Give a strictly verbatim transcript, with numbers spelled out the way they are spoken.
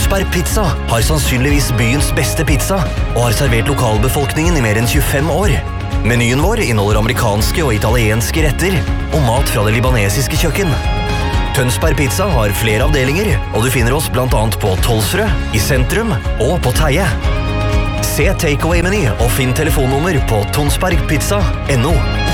Tønsberg Pizza har sannsynligvis byens beste pizza og har servert lokalbefolkningen i mer enn tjuefem år. Menyen vår inneholder amerikanske og italienske retter og mat fra det libanesiske kjøkken. Tønsberg Pizza har flere avdelinger, og du finner oss blant annet på Tolsrød, i sentrum og på Teie. Se takeaway-meny og finn telefonnummer på tonsbergpizza punktum no.